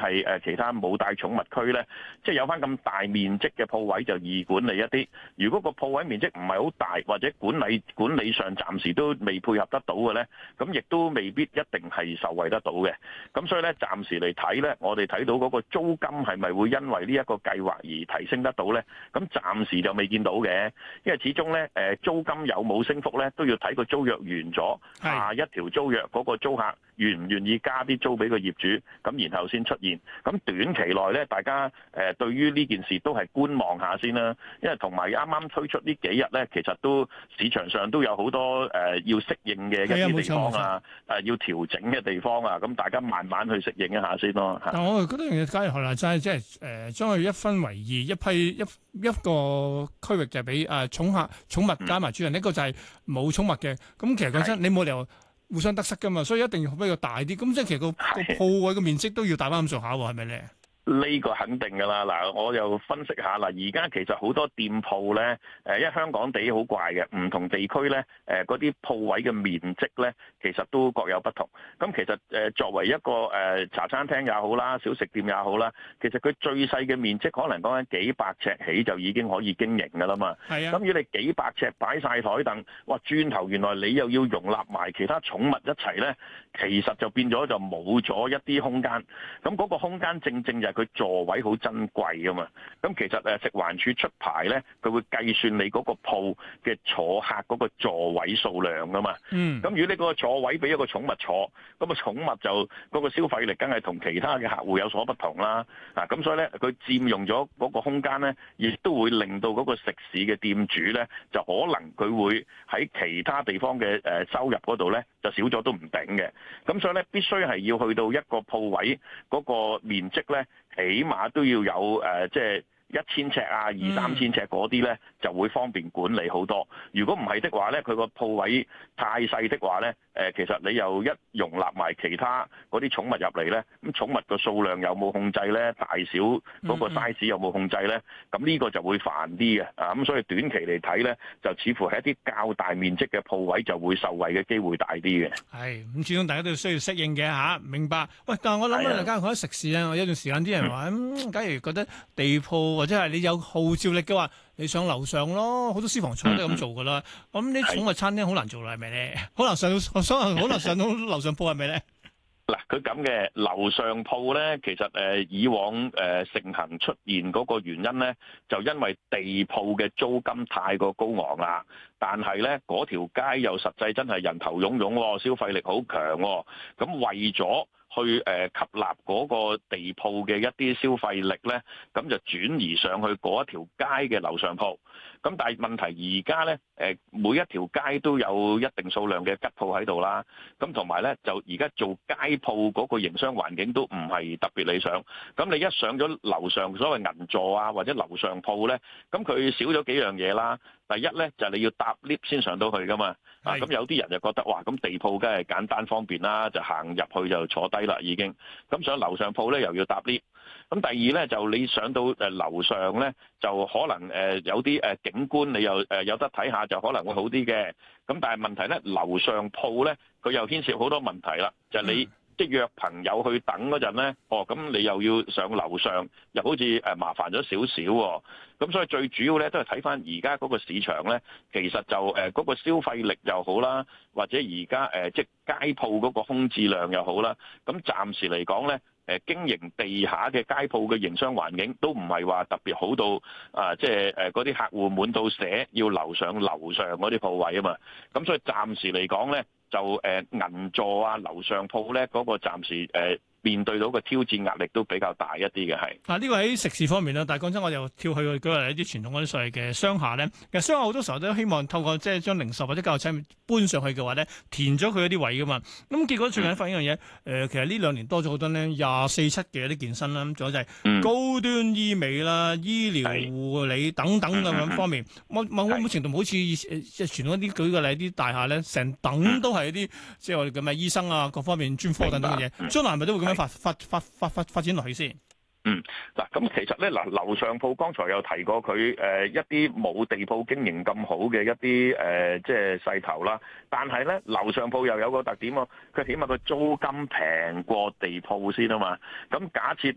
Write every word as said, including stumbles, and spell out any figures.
係誒其他冇帶寵物區咧，即係有翻咁大面積嘅鋪位就易管理一啲。如果個鋪位面積唔係好大，或者管理管理上暫時都未配合得到嘅咧，咁亦都未必一定係受惠得到嘅。咁所以咧，暫時嚟睇咧，我哋睇到嗰個租金係咪會因為呢一個計劃而提升得到咧？咁暫時就未見到嘅，因為始終咧誒租金有冇升幅咧，都要睇個租約完咗，下一條租約嗰個租客願唔願意加啲租俾個業主，咁然後先出現。咁短期內咧，大家誒對於呢件事都係觀望下先啦。因為同埋啱啱推出呢幾日咧，其實都市場上都有好多誒要適應嘅一啲地方啊，誒要調整嘅地方啊，咁大家慢慢去適應一下先咯。 但我係覺得樣嘢，假如係啦，就係即係誒將佢一分為二，一批一一個區域就係俾誒寵客、寵物加埋主人，呢、嗯、個就係冇寵物嘅。咁其實講真，你冇理由互相得失噶嘛，所以一定要比較大啲。咁即係其實個個鋪位嘅面積都要大翻咁上下喎，係咪咧？呢個肯定㗎啦，嗱，我又分析下啦。而家其實好多店鋪咧，誒，因為香港地好怪嘅，唔同地區咧，誒，嗰啲鋪位嘅面積咧，其實都各有不同。咁其實誒，作為一個誒茶餐廳也好啦，小食店也好啦，其實佢最細嘅面積可能講緊幾百尺起就已經可以經營㗎啦嘛。係啊。咁如果你幾百尺擺晒台凳，哇，轉頭原來你又要容納埋其他寵物一齊咧，其實就變咗就冇咗一啲空間。咁嗰個空間正正就係佢座位好珍貴噶嘛，咁其實誒食環署出牌咧，佢會計算你嗰個鋪嘅坐客嗰個座位數量噶嘛。嗯。咁如果你嗰個座位俾一個寵物坐，咁個寵物就嗰個消費力梗係同其他嘅客戶有所不同啦。啊，咁所以咧，佢佔用咗嗰個空間咧，亦都會令到嗰個食肆嘅店主咧，就可能佢會喺其他地方嘅誒收入嗰度咧，就少咗都唔頂嘅。咁所以咧，必須係要去到一個鋪位嗰個面積咧，起碼都要有誒，即係一千尺啊，二三千尺嗰啲咧，就會方便管理好多。如果唔係的話咧，佢個鋪位太細的話咧，誒，其實你又一容納埋其他嗰啲寵物入嚟咧，咁寵物個數量有冇控制咧？大小嗰個 size 有冇控制咧？咁呢個就會煩啲嘅啊！咁所以短期嚟睇咧，就似乎係一啲較大面積嘅鋪位就會受惠嘅機會大啲嘅。 係咁，始終大家都需要適應嘅嚇，明白？喂，但係我諗咧，假如講食肆咧，我有段時間啲人話咁，假如覺得地鋪或者係你有號召力嘅話，你上樓上咯，好多私房菜都係咁做噶啦。咁啲寵物餐廳好難做啦，係咪咧？好難上到，我想好難上到樓上鋪係咪咧？ 嗱，佢咁嘅樓上鋪咧，其實誒以往誒盛行出現嗰個原因咧，就因為地鋪嘅租金太過高昂啦。但係咧，嗰條街又實際真係人頭湧湧，消費力好強。咁為咗去誒吸納嗰個地鋪嘅一啲消費力咧，咁就轉移上去嗰一條街嘅樓上鋪。咁但係問題而家咧，誒每一條街都有一定數量嘅吉鋪喺度啦。咁同埋咧，就而家做街鋪嗰個營商環境都唔係特別理想。咁你一上咗樓上所謂銀座啊，或者樓上鋪咧，咁佢少咗幾樣嘢啦。第一咧就係你要搭 lift 先上到去噶嘛。啊，咁有啲人就覺得哇，咁地鋪梗係簡單方便啦，就行入去就坐低啦已經。咁上樓上鋪咧又要搭 lift。咁第二咧就你上到誒樓上咧，就可能誒有啲誒景觀你又誒有得睇下，就可能會好啲嘅。咁但係問題咧，樓上鋪咧佢又牽涉好多問題啦，就係你即係約朋友去等嗰陣咧，哦咁你又要上樓上，又好似誒麻煩咗少少喎。咁所以最主要咧都係睇翻而家嗰個市場咧，其實就誒嗰個消費力又好啦，或者而家誒即係街鋪嗰個空置量又好啦。咁暫時嚟講咧，誒經營地下嘅街鋪嘅營商環境都唔係話特別好到啊，即係誒嗰啲客戶滿到寫要樓上樓上嗰啲鋪位啊嘛。咁所以暫時嚟講咧，就誒銀座啊樓上鋪咧嗰個暫時誒面對到個挑戰壓力都比較大一啲嘅係。 啊，呢個喺食肆方面啦，但係講真，我又跳去舉例一啲傳統嗰啲所謂嘅商廈咧。其實商廈好多時候都希望透過即係將零售或者教育產品搬上去嘅話咧，填咗佢嗰啲位噶嘛。咁結果最近發現一樣嘢，誒、嗯呃、其實呢兩年多咗好多咧，廿四七嘅一啲健身啦，仲有就係高端醫美啦、嗯、醫療護理等等咁樣方面。某某某程度好似即係傳統一啲舉個例啲大廈咧，成等都係一啲即係我哋嘅咩醫生啊各方面專科等等嘅嘢。將來係咪都會咁樣發發發發發發展落去先？ 嗯，嗱，咁其實咧，嗱，樓上鋪剛才有提過佢誒、呃、一啲冇地鋪經營咁好嘅一啲誒、呃，即係勢頭啦。但係咧，樓上鋪又有個特點喎，佢起碼個租金平過地鋪先啊嘛。咁假設